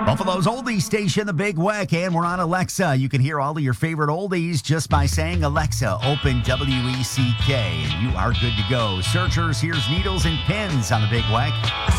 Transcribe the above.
Buffalo's oldies station, the Big Weck, and we're on Alexa. You can hear all of your favorite oldies just by saying, Alexa, open WECK, and you are good to go. Searchers, here's Needles and Pins on the Big Weck.